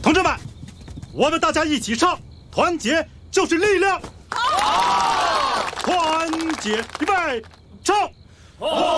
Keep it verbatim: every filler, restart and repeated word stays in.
同志们，我们大家一起唱，团结就是力量。好，团结，预备，唱。